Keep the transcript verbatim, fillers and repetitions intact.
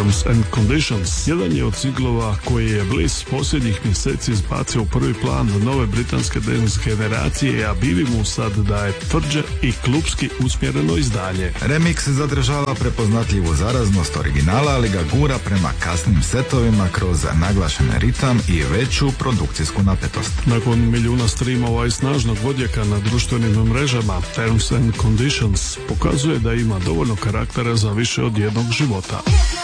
Terms and Conditions. Jedan je od singlova koji je Bliss posljednjih mjeseci izbacio u prvi plan nove britanske dance generacije, a Bivi mu sad daje tvrđe i klupski usmjereno izdanje. Remix zadržava prepoznatljivu zaraznost originala, ali ga gura prema kasnim setovima kroz naglašen ritam i veću produkcijsku napetost. Nakon milijuna streamova i snažnog odjeka na društvenim mrežama, Terms and Conditions pokazuje da ima dovoljno karaktera za više od jednog života.